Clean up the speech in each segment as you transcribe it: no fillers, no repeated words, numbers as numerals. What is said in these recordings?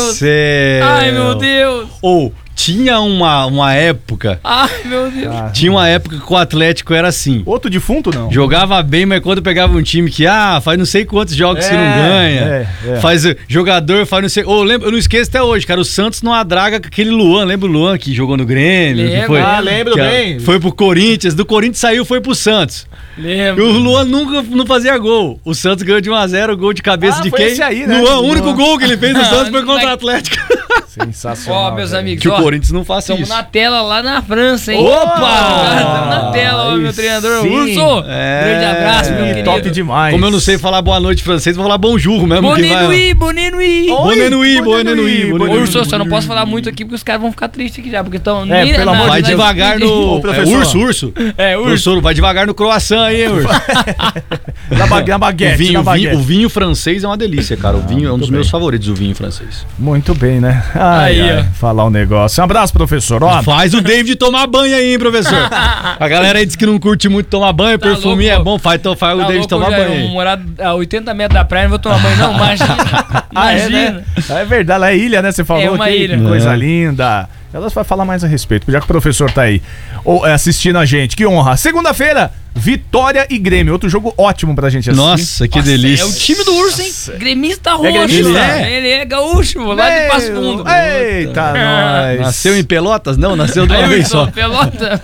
céu. Ai, meu Deus. Ou tinha uma época... Ai, meu Deus. Tinha uma época que o Atlético era assim. Outro defunto, não? Jogava bem, mas quando pegava um time que, faz não sei quantos jogos que não ganha. Faz jogador, faz não sei... eu não esqueço até hoje, cara, o Santos numa draga com aquele Luan. Lembra o Luan que jogou no Grêmio? Lembro bem. Foi pro Corinthians, do Corinthians saiu, foi pro Santos. Lembro. E o Luan nunca não fazia gol. O Santos ganhou de 1-0, gol de cabeça de quem? Esse aí, né? Luan, o único gol que ele fez no Santos foi contra o Atlético. Sensacional. Ó, meus amigos, que o Corinthians não faça isso. Estamos na tela lá na França, hein? Opa! Estamos na tela, ó, meu treinador Urso. Grande abraço, meu querido. Top demais. Como eu não sei falar boa noite francês, vou falar bonjour mesmo. Bonenui. Urso, só não posso falar muito aqui porque os caras vão ficar tristes aqui já, porque estão... pelo amor de Vai Deus. devagar no... Urso. Urso. Vai devagar no croissant aí, hein, Urso. Na baguete. O vinho francês é uma delícia, cara. O vinho é um dos meus favoritos, o vinho francês. Muito bem, né? Aí, ó. Falar um negócio. Um abraço, professor. Ó. Faz o David tomar banho aí, hein, professor. A galera aí diz que não curte muito tomar banho, perfuminho é bom, faz o David tomar banho aí. Eu morar a 80 metros da praia, não vou tomar banho não, imagina. É verdade, ela é ilha, né? Você falou é uma ilha. Que coisa linda. Elas vai falar mais a respeito, já que o professor tá aí assistindo a gente. Que honra. Segunda-feira, Vitória e Grêmio. Outro jogo ótimo pra gente assistir. Nossa, que delícia. É o time do Urso, hein? Gremista roxo. Ele é gaúcho, lá de Passo Fundo. Eita, nós. Nasceu em Pelotas? Não, nasceu de uma vez só. Pelotas.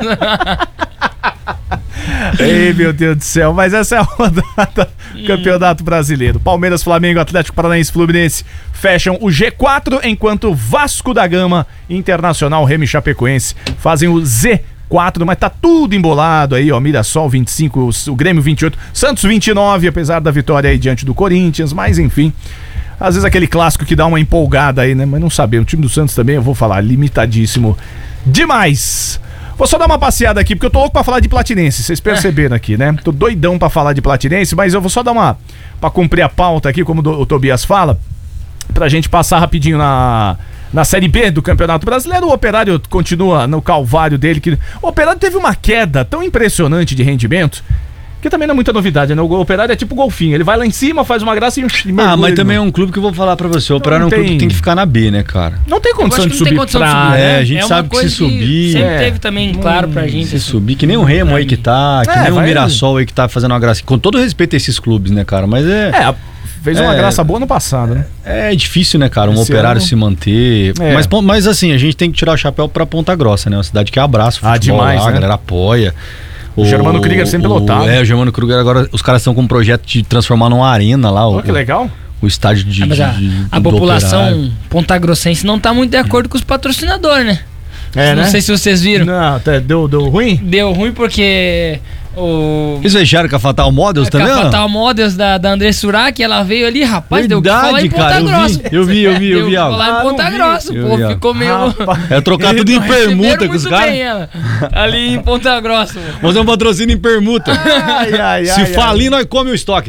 Ei, meu Deus do céu, mas essa é a rodada do Campeonato Brasileiro. Palmeiras, Flamengo, Atlético Paranaense, Fluminense fecham o G4, enquanto Vasco da Gama, Internacional, Remo e Chapecoense fazem o Z4, mas tá tudo embolado aí, ó, Mirassol 25, o Grêmio 28, Santos 29, apesar da vitória aí diante do Corinthians, mas enfim, às vezes aquele clássico que dá uma empolgada aí, né, mas não saber, o time do Santos também, eu vou falar, limitadíssimo demais. Vou só dar uma passeada aqui, porque eu tô louco pra falar de Platinense, vocês perceberam aqui, né? Tô doidão pra falar de Platinense, mas eu vou só dar pra cumprir a pauta aqui, como o Tobias fala, pra gente passar rapidinho na Série B do Campeonato Brasileiro. O Operário continua no calvário dele, o Operário teve uma queda tão impressionante de rendimento, que também não é muita novidade, né? O Operário é tipo golfinho, ele vai lá em cima, faz uma graça e mergulha. Mas também é um clube que eu vou falar pra você, o Operário é um clube que tem que ficar na B, né, cara? Não tem condição de subir pra... né? A gente sabe que se subir... Sempre teve também, claro, pra gente. Se subir, que nem o Remo aí que tá, que nem o Mirassol aí que tá fazendo uma graça. Com todo respeito a esses clubes, né, cara? Mas fez uma graça boa no passado, né? É difícil, né, cara? Operário se manter. Mas assim, a gente tem que tirar o chapéu pra Ponta Grossa, né? Uma cidade que abraça o futebol demais, lá, né? A galera apoia. O Germano Krieger sempre lotado. O Germano Krieger agora, os caras estão com um projeto de transformar numa arena lá. Que legal. O estádio a população pontagrossense não tá muito de acordo com os patrocinadores, né? Não sei se vocês viram. Não, deu ruim? Deu ruim porque... Eles fecharam com a Fatal Models também? Com a Fatal Models da André Surak, ela veio ali, rapaz, deu que falar em Ponta Grossa. Eu vi algo. Falar em Ponta Grossa, o povo ficou meio... É trocar tudo em permuta com os caras. Ali em Ponta Grossa. Fazer um patrocínio em permuta. Se falir, nós come o estoque.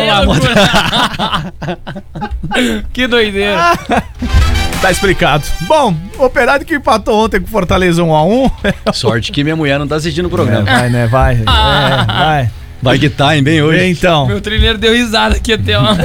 Que doideira. Tá explicado. Bom, o Operário que empatou ontem com Fortaleza 1-1. Sorte que minha mulher não tá assistindo o programa. Vai, né? Vai. Vai. Vai que tá, hein, bem hoje. Então. Meu trilheiro deu risada aqui até, ó.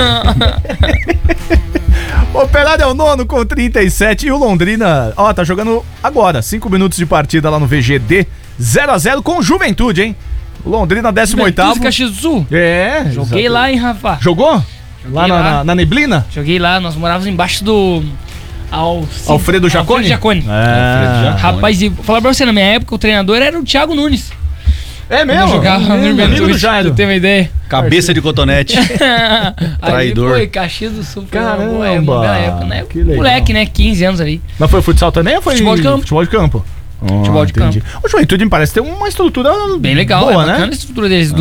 O Operário é o 9º com 37 e o Londrina, tá jogando agora, 5 minutos de partida lá no VGD, 0-0 com Juventude, hein? O Londrina 18º. Caxias do Sul. Joguei lá, hein, Rafa? Jogou? Lá na neblina? Joguei lá, nós morávamos embaixo do... Alfredo Jaconi? Rapaz, e falar pra você, na minha época o treinador era o Thiago Nunes. É mesmo? Eu jogava no Juventude, pra ter uma ideia. Cabeça de cotonete. Traidor. Aí foi Caxias do Sul. Caramba. Na época, né? Moleque, né? 15 anos ali. Mas foi futsal também ou foi futebol de campo? Futebol de campo. Futebol de campo. O Juventude me parece ter uma estrutura bem legal, boa, bacana, né? A estrutura deles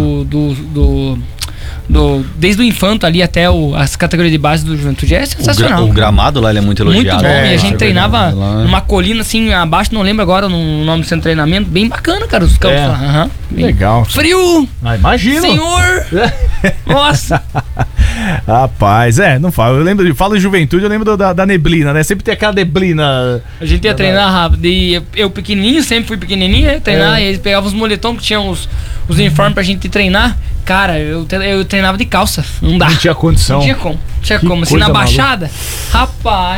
desde o infanto ali até as categorias de base do Juventude é sensacional. O gramado lá ele é muito elogiado. Muito bom, e a gente treinava numa colina assim abaixo, não lembro agora o nome do centro de treinamento, bem bacana, cara, os campos lá. Legal. Frio! Imagina! Senhor! Nossa! Rapaz, não falo. Falo em Juventude, eu lembro da neblina, né? Sempre tem aquela neblina. A gente ia treinar rápido. E eu pequenininho, sempre fui pequenininho, ia treinar. E eles pegavam os moletons que tinham os uniformes pra gente treinar. Cara, eu treinava de calça. Não dá. Não tinha condição. Não tinha como. Assim, na baixada. Rapaz.